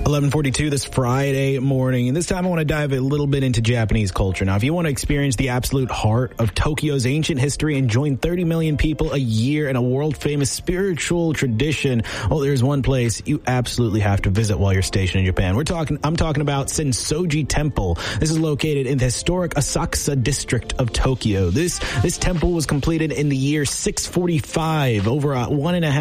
11:42 this Friday morning, and this time I want to dive a little bit into Japanese culture. Now, if you want to experience the absolute heart of Tokyo's ancient history and join 30 million people a year in a world-famous spiritual tradition, well, there's one place you absolutely have to visit while you're stationed in Japan. I'm talking about Sensoji Temple. This is located in the historic Asakusa district of Tokyo. This temple was completed in the year 645, about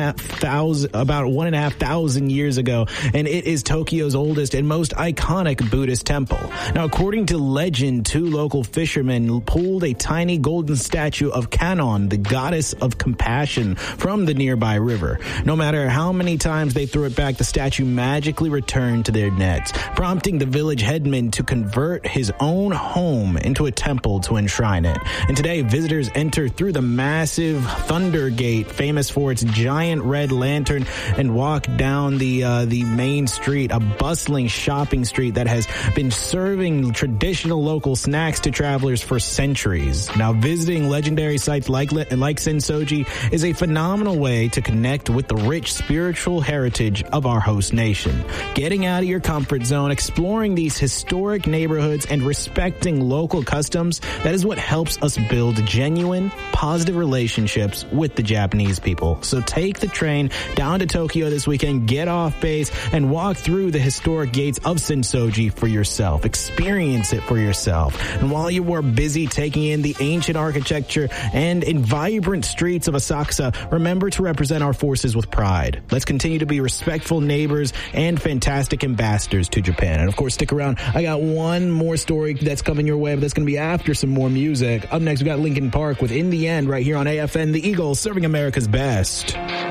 1,500 years ago, and it is Tokyo's oldest and most iconic Buddhist temple. Now, according to legend, two local fishermen pulled a tiny golden statue of Kannon, the goddess of compassion, from the nearby river. No matter how many times they threw it back, the statue magically returned to their nets, prompting the village headman to convert his own home into a temple to enshrine it. And today, visitors enter through the massive Thunder Gate, famous for its giant red lantern, and walk down the main street, a bustling shopping street that has been serving traditional local snacks to travelers for centuries. Now, visiting legendary sites like Sensoji is a phenomenal way to connect with the rich spiritual heritage of our host nation. Getting out of your comfort zone, exploring these historic neighborhoods, and respecting local customs, that is what helps us build genuine, positive relationships with the Japanese people. So take the train down to Tokyo this weekend, get off base, and walk through the historic gates of Sensoji for yourself. Experience it for yourself. And while you are busy taking in the ancient architecture and in vibrant streets of Asakusa, remember to represent our forces with pride. Let's continue to be respectful neighbors and fantastic ambassadors to Japan. And of course, stick around. I got one more story that's coming your way, but that's going to be after some more music. Up next, we got Linkin Park with In the End right here on AFN, the Eagle, serving America's best.